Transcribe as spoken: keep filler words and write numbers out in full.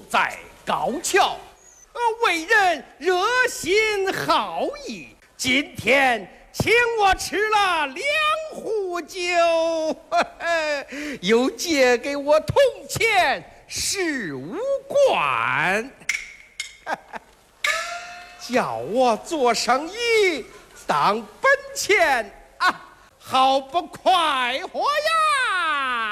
在高桥，呃，为人热心好义，今天请我吃了两壶酒，呵呵，又借给我铜钱十五贯，叫我做生意当本钱啊，好不快活呀！